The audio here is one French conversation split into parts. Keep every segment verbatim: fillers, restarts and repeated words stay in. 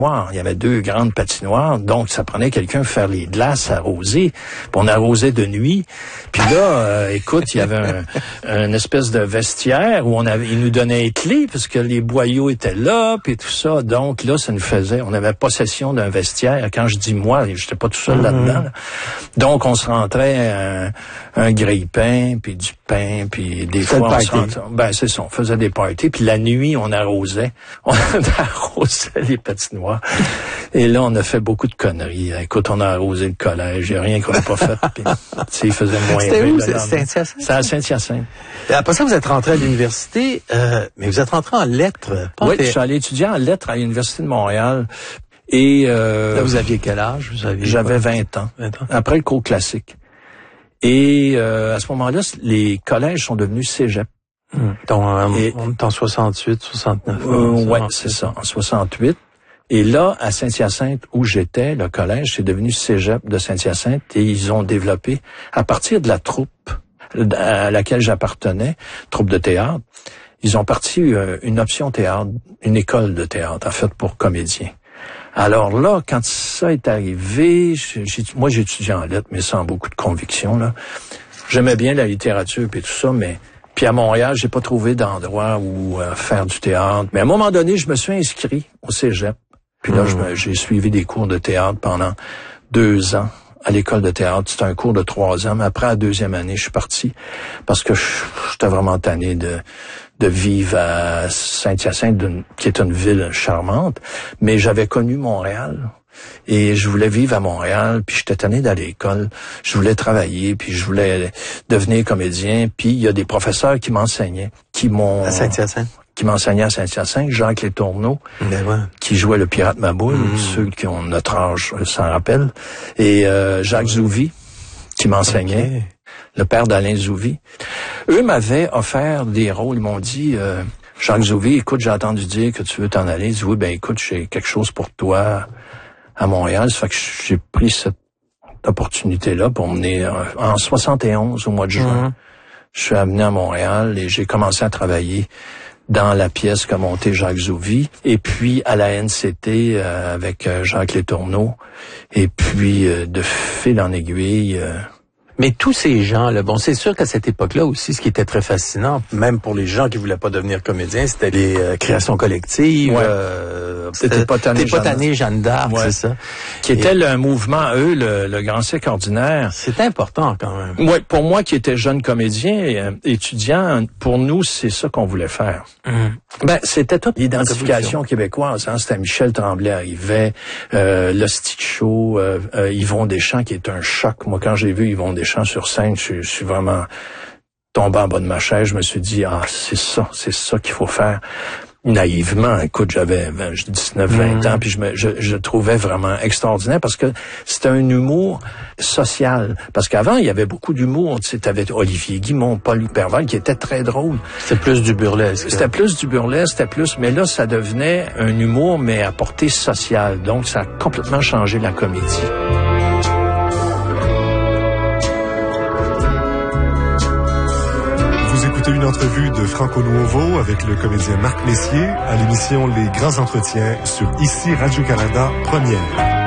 Il y avait deux grandes patinoires, donc ça prenait quelqu'un pour faire les glaces, arroser. Puis on arrosait de nuit. Puis là, euh, écoute, il y avait un, un espèce de vestiaire où on avait, ils nous donnaient les clés parce que les boyaux étaient là, puis tout ça. Donc là, ça nous faisait, on avait possession d'un vestiaire. Quand je dis moi, j'étais pas tout seul mm-hmm. là-dedans. Là. Donc on se rentrait un, un grille-pain, puis du pain, puis des c'est fois on se rentrait, ben c'est ça, on faisait des parties. Puis la nuit, on arrosait, on arrosait les patinoires. Et là, on a fait beaucoup de conneries. Écoute, on a arrosé le collège, il n'y a rien qu'on n'a pas fait. Puis, tu sais, il faisait moins C'était où? C'était Saint-Hyacinthe? C'était à Saint-Hyacinthe. Et après ça, vous êtes rentré à l'université, euh, mais vous êtes rentré en lettres. Oui, je suis allé étudier en lettres à l'Université de Montréal. Et euh, là, vous aviez quel âge? Vous aviez J'avais vingt ans. vingt ans. Après le cours classique. Et euh, à ce moment-là, les collèges sont devenus cégep. Hum. Donc, on est en soixante-huit, soixante-neuf. Euh, oui, c'est ça, en soixante-huit. Et là, à Saint-Hyacinthe, où j'étais, le collège, c'est devenu cégep de Saint-Hyacinthe et ils ont développé, à partir de la troupe à laquelle j'appartenais, troupe de théâtre, ils ont parti une option théâtre, une école de théâtre, en fait, pour comédiens. Alors là, quand ça est arrivé, j'ai, moi j'ai étudié en lettres, mais sans beaucoup de conviction, là. J'aimais bien la littérature et tout ça, mais puis à Montréal, j'ai pas trouvé d'endroit où euh, faire du théâtre. Mais à un moment donné, je me suis inscrit au cégep. Puis là, mmh. je me, j'ai suivi des cours de théâtre pendant deux ans à l'école de théâtre. C'était un cours de trois ans. Mais après, la deuxième année, je suis parti parce que j'étais vraiment tanné de, de vivre à Saint-Hyacinthe, qui est une ville charmante. Mais j'avais connu Montréal. Et je voulais vivre à Montréal, puis j'étais tanné d'aller à l'école. Je voulais travailler, puis je voulais devenir comédien. Puis il y a des professeurs qui m'enseignaient, qui m'ont... À Saint-Hyacinthe? Qui m'enseignaient à Saint-Hyacinthe, Jacques Letourneau, ben ouais. qui jouait le pirate Maboule, mmh. ceux qui ont notre âge s'en rappellent. Et euh, Jacques Zouvi, qui m'enseignait, okay. le père d'Alain Zouvi. Eux m'avaient offert des rôles, ils m'ont dit... Euh, Jacques Zouvi, écoute, j'ai entendu dire que tu veux t'en aller. Il dit, oui, ben écoute, j'ai quelque chose pour toi à Montréal. Ça fait que j'ai pris cette opportunité-là pour mener en soixante et onze, au mois de juin. Mm-hmm. Je suis amené à Montréal et j'ai commencé à travailler dans la pièce qu'a montée Jacques Zouvi. Et puis à la N C T euh, avec euh, Jacques Letourneau. Et puis euh, de fil en aiguille... Euh, Mais tous ces gens-là, bon, c'est sûr qu'à cette époque-là aussi, ce qui était très fascinant, même pour les gens qui voulaient pas devenir comédiens, c'était les euh, créations collectives. Ouais. Euh, c'était Potané Jeanne, Jeanne d'Arc, ouais. c'est ça. Qui était le mouvement, eux, le, le Grand Cirque ordinaire. C'était important quand même. Oui, pour moi qui étais jeune comédien, euh, étudiant, pour nous, c'est ça qu'on voulait faire. Mmh. Ben, c'était toute l'identification québécoise. Hein. C'était Michel Tremblay arrivait, euh, le Stick Show, euh, euh, Yvon Deschamps qui est un choc. Moi, quand j'ai vu Yvon Deschamps sur scène, je, je suis vraiment tombé en bas de ma chaise. Je me suis dit, ah, c'est ça, c'est ça qu'il faut faire. Naïvement, écoute, j'avais dix-neuf vingt mmh. ans, puis je me je, je trouvais vraiment extraordinaire parce que c'était un humour social. Parce qu'avant, il y avait beaucoup d'humour. Tu sais, t'avais Olivier Guimond, Paul Perval, qui était très drôle. C'était plus du burlesque. C'était plus du burlesque, c'était plus... Mais là, ça devenait un humour, mais à portée sociale. Donc, ça a complètement changé la comédie. Écoutez une entrevue de Franco Nuovo avec le comédien Marc Messier à l'émission Les Grands Entretiens sur Ici Radio-Canada Première.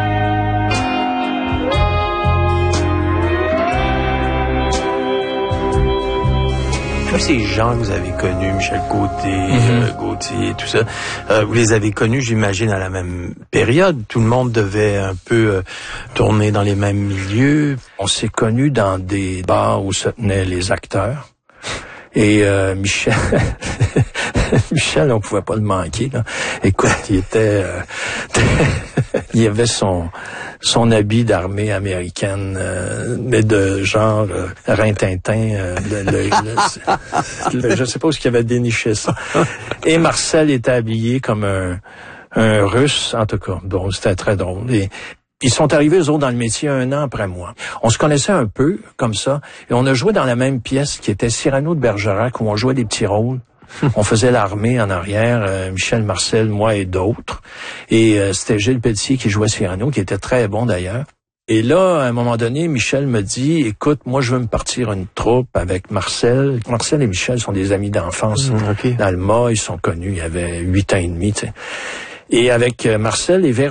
Tous ces gens que vous avez connus, Michel Côté, mm-hmm. euh, Gauthier, tout ça, euh, vous les avez connus, j'imagine, à la même période. Tout le monde devait un peu euh, tourner dans les mêmes milieux. On s'est connus dans des bars où se tenaient les acteurs. Et euh, Michel, Michel, on pouvait pas le manquer. Là. Écoute, il était, euh, il avait son son habit d'armée américaine, euh, mais de genre euh, Rintintin. Euh, le, le, le, je sais pas où il avait déniché ça. Et Marcel était habillé comme un un Russe, en tout cas. Bon, c'était très drôle. Et ils sont arrivés, eux autres, dans le métier un an après moi. On se connaissait un peu, comme ça, et on a joué dans la même pièce qui était Cyrano de Bergerac, où on jouait des petits rôles. On faisait l'armée en arrière, euh, Michel, Marcel, moi et d'autres. Et euh, c'était Gilles Pelletier qui jouait Cyrano, qui était très bon d'ailleurs. Et là, à un moment donné, Michel me dit, écoute, moi je veux me partir une troupe avec Marcel. Marcel et Michel sont des amis d'enfance. Mmh, okay. Dans le M A, ils sont connus, il y avait huit ans et demi, tu sais. Et avec Marcel et Véronique,